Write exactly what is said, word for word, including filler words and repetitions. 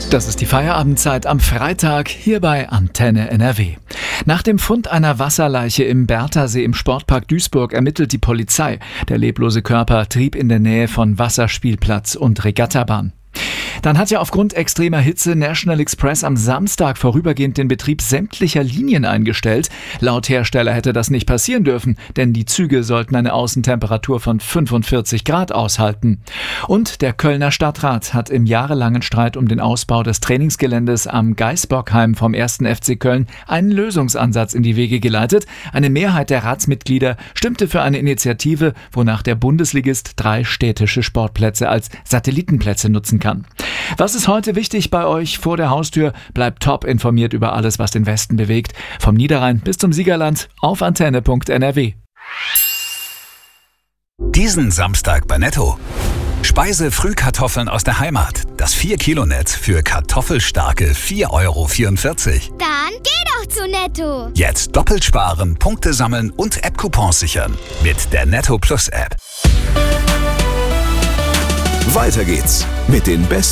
Das ist die Feierabendzeit am Freitag hier bei Antenne N R W. Nach dem Fund einer Wasserleiche im Berthasee im Sportpark Duisburg ermittelt die Polizei. Der leblose Körper trieb in der Nähe von Wasserspielplatz und Regattabahn. Dann hat ja aufgrund extremer Hitze National Express am Samstag vorübergehend den Betrieb sämtlicher Linien eingestellt. Laut Hersteller hätte das nicht passieren dürfen, denn die Züge sollten eine Außentemperatur von fünfundvierzig Grad aushalten. Und der Kölner Stadtrat hat im jahrelangen Streit um den Ausbau des Trainingsgeländes am Gaisbockheim vom ersten F C Köln einen Lösungsansatz in die Wege geleitet. Eine Mehrheit der Ratsmitglieder stimmte für eine Initiative, wonach der Bundesligist drei städtische Sportplätze als Satellitenplätze nutzen kann. Was ist heute wichtig bei euch vor der Haustür? Bleibt top informiert über alles, was den Westen bewegt. Vom Niederrhein bis zum Siegerland auf antenne punkt n r w. Diesen Samstag bei Netto. Speise-Frühkartoffeln aus der Heimat. Das vier Kilo Netz für kartoffelstarke vier Euro vierundvierzig. Dann geh doch zu Netto. Jetzt doppelt sparen, Punkte sammeln und App-Coupons sichern. Mit der Netto Plus App. Weiter geht's mit den besten